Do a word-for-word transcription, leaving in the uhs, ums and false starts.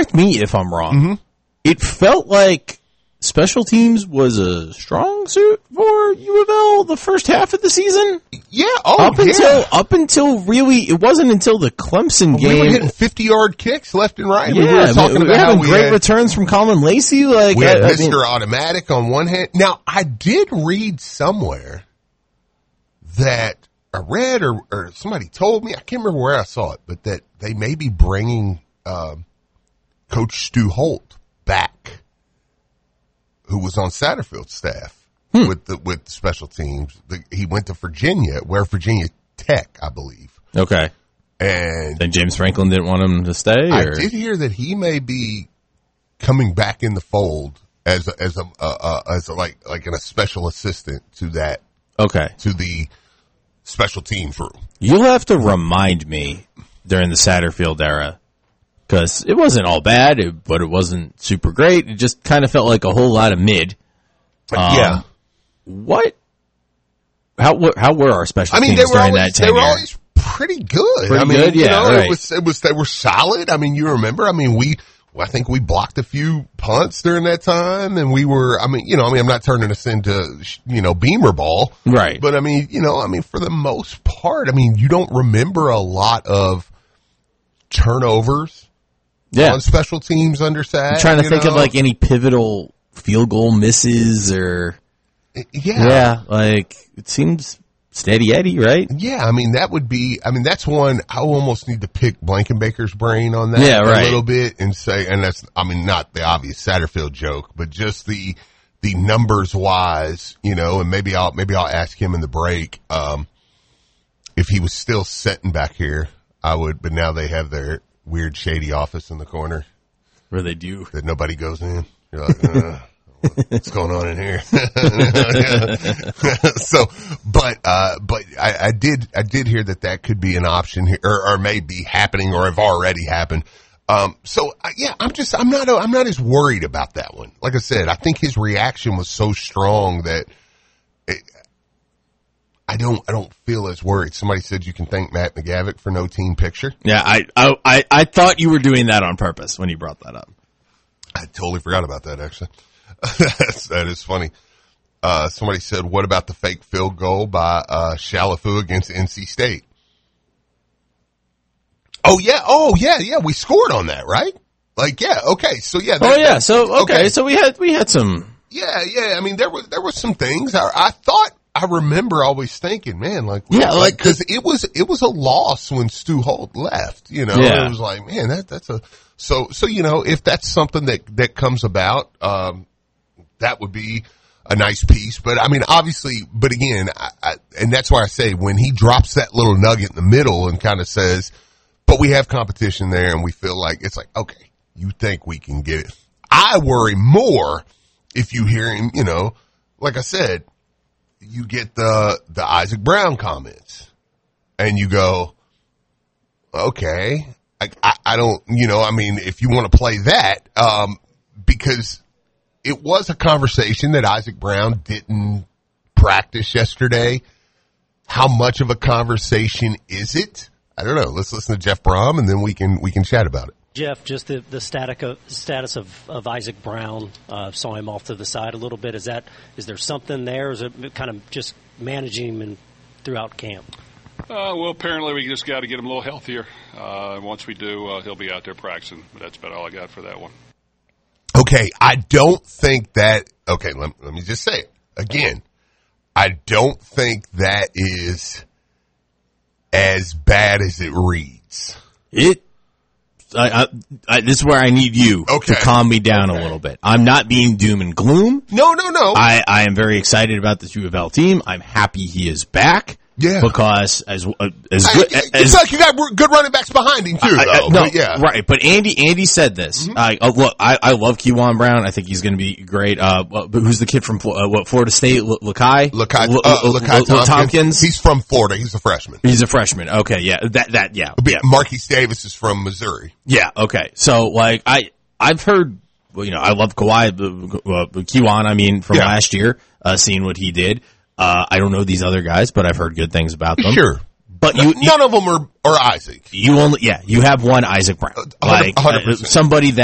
correct me if I'm wrong. Mm-hmm. It felt like special teams was a strong suit for U of L the first half of the season. Yeah, oh, up until yeah. up until really, it wasn't until the Clemson game. We were hitting fifty-yard kicks left and right. Yeah, we were talking we were about having how we great had, returns from Colin Lacey. Like we had I, I Mister mean, Automatic on one hand. Now, I did read somewhere that I read or, or somebody told me, I can't remember where I saw it, but that they may be bringing um, Coach Stu Holt back, who was on Satterfield's staff hmm. with the with special teams. The, he went to Virginia, where Virginia Tech, I believe. Okay. And then James Franklin didn't want him to stay? Or? I did hear that he may be coming back in the fold as a, as a uh, uh, as a, like like in a special assistant to that. Okay. To the special teams room. You'll have to remind me during the Satterfield era, because it wasn't all bad, it, but it wasn't super great. It just kind of felt like a whole lot of mid. Um, yeah. What? How how were our special I mean, teams they were during always, that tenure? They were always pretty good. Pretty I mean, good, yeah. You know, right. it was it was they were solid. I mean, you remember? I mean, we. I think we blocked a few punts during that time, and we were, I mean, you know, I mean, I'm not turning this into, you know, Beamer ball. Right. But, I mean, you know, I mean, for the most part, I mean, you don't remember a lot of turnovers yeah. on special teams under Sag. I'm trying to think know? of, like, any pivotal field goal misses or... Yeah. Yeah, like, it seems... Steady Eddie, right? Yeah, I mean, that would be, I mean, that's one, I almost need to pick Blankenbaker's brain on that yeah, right. a little bit and say, and that's, I mean, not the obvious Satterfield joke, but just the, the numbers wise, you know, and maybe I'll, maybe I'll ask him in the break, um, if he was still sitting back here, I would, but now they have their weird shady office in the corner. Where they do. That nobody goes in. You're like, uh. What's going on in here? so, but, uh, but I, I did, I did hear that that could be an option here, or, or may be happening, or have already happened. Um, so uh, yeah, I'm just, I'm not, I'm not as worried about that one. Like I said, I think his reaction was so strong that it, I don't, I don't feel as worried. Somebody said you can thank Matt McGavick for no team picture. Yeah, I, I, I, I thought you were doing that on purpose when you brought that up. I totally forgot about that, actually. That's, that is funny. Uh, somebody said, what about the fake field goal by, uh, Shalafu against N C State? Oh, yeah. Oh, yeah. Yeah. We scored on that, right? Like, yeah. Okay. So, yeah. That, oh, yeah. So, okay. okay. So we had, we had some. Yeah. Yeah. I mean, there were, there were some things I, I thought, I remember always thinking, man, like, yeah, like, cause it was, it was a loss when Stu Holt left, you know, yeah. it was like, man, that, that's a, so, so, you know, if that's something that, that comes about, um, that would be a nice piece. But I mean, obviously, but again, I, I, and that's why I say when he drops that little nugget in the middle and kind of says, but we have competition there and we feel like it's like, okay, you think we can get it. I worry more if you hear him, you know, like I said, you get the, the Isaac Brown comments and you go, okay, I, I, I don't, you know, I mean, if you want to play that, um, because it was a conversation that Isaac Brown didn't practice yesterday. How much of a conversation is it? I don't know. Let's listen to Jeff Brom and then we can, we can chat about it. Jeff, just the, the static of, status of, of Isaac Brown, uh, saw him off to the side a little bit. Is that, is there something there? Or is it kind of just managing him in, throughout camp? Uh, well, apparently we just got to get him a little healthier. Uh, once we do, uh, he'll be out there practicing. But that's about all I got for that one. Okay, I don't think that, okay, let, let me just say it again. I don't think that is as bad as it reads. It, I, I, I, this is where I need you okay. to calm me down okay. a little bit. I'm not being doom and gloom. No, no, no. I, I am very excited about this U of L team. I'm happy he is back. Yeah, because as uh, as I, good it's as like you got good running backs behind him too. I, though. I, no, but yeah, right. But Andy, Andy said this. Mm-hmm. I uh, look, I, I love Kewan Brown. I think he's going to be great. Uh, but who's the kid from uh, what Florida State? Lakai, Lakai, L- uh, Lakai Tompkins. Tompkins. He's from Florida. He's a freshman. He's a freshman. Okay, yeah, that that yeah. yeah. Marquise Davis is from Missouri. Yeah. Okay. So like I I've heard. Well, you know, I love Kawhi, uh, Kewan. I mean, from yeah. last year, uh, seeing what he did. Uh, I don't know these other guys, but I've heard good things about them. Sure. But you, none you, of them are, are Isaac. You only, yeah, you have one Isaac Brown. Like, one hundred percent. Uh, somebody that